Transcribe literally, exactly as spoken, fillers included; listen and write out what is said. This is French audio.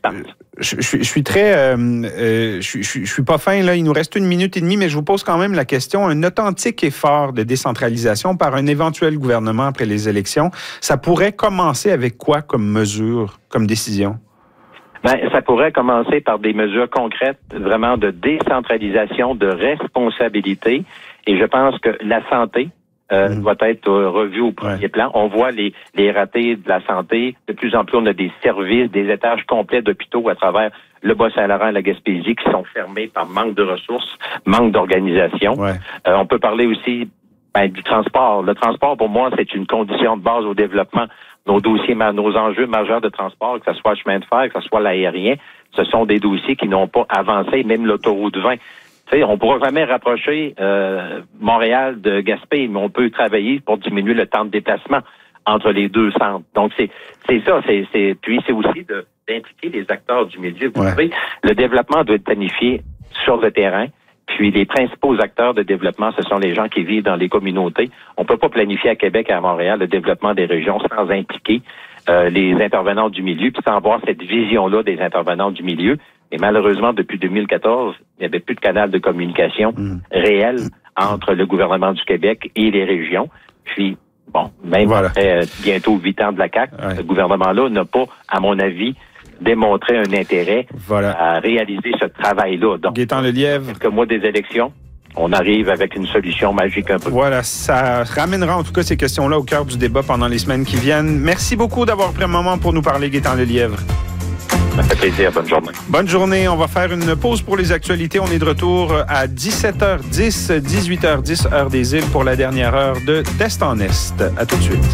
importante. Je, je, je suis très... Euh, euh, je, je, je suis pas fin, là. Il nous reste une minute et demie, mais je vous pose quand même la question. Un authentique effort de décentralisation par un éventuel gouvernement après les élections, ça pourrait commencer avec quoi comme mesure, comme décision? Ben, ça pourrait commencer par des mesures concrètes, vraiment de décentralisation, de responsabilité. Et je pense que la santé euh, mmh. doit être euh, revue au premier ouais. plan. On voit les, les ratés de la santé. De plus en plus, on a des services, des étages complets d'hôpitaux à travers le Bas-Saint-Laurent et la Gaspésie qui sont fermés par manque de ressources, manque d'organisation. Ouais. Euh, on peut parler aussi ben, du transport. Le transport, pour moi, c'est une condition de base au développement. Nos dossiers, nos enjeux majeurs de transport, que ce soit le chemin de fer, que ce soit l'aérien, ce sont des dossiers qui n'ont pas avancé, même l'autoroute vingt. Tu sais, on ne pourra jamais rapprocher euh, Montréal de Gaspé, mais on peut travailler pour diminuer le temps de déplacement entre les deux centres. Donc, c'est c'est ça. C'est, c'est Puis, c'est aussi de, d'impliquer les acteurs du milieu. Vous ouais. savez, le développement doit être planifié sur le terrain. Puis les principaux acteurs de développement, ce sont les gens qui vivent dans les communautés. On ne peut pas planifier à Québec et à Montréal le développement des régions sans impliquer euh, les intervenants du milieu, puis sans avoir cette vision-là des intervenants du milieu. Et malheureusement, depuis deux mille quatorze, il n'y avait plus de canal de communication mmh. réel entre le gouvernement du Québec et les régions. Puis, bon, même voilà. après euh, bientôt huit ans de la C A Q, ouais. ce gouvernement-là n'a pas, à mon avis, démontrer un intérêt voilà. à réaliser ce travail-là. Donc, Gaétan Lelièvre. Quelques mois des élections, on arrive avec une solution magique un peu. Voilà, ça ramènera en tout cas ces questions-là au cœur du débat pendant les semaines qui viennent. Merci beaucoup d'avoir pris un moment pour nous parler, Gaétan Lelièvre. Ça fait plaisir. Bonne journée. Bonne journée. On va faire une pause pour les actualités. On est de retour à dix-sept heures dix, dix-huit heures dix, heure des îles pour la dernière heure de D'Est en Est. À tout de suite.